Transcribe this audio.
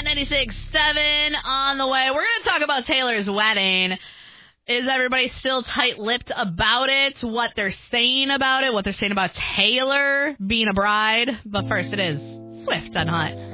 Hot 96.7 on the way. We're going to talk about Taylor's wedding. Is everybody still tight-lipped about it? What they're saying about it? What they're saying about Taylor being a bride? But first, it is Swift on Hot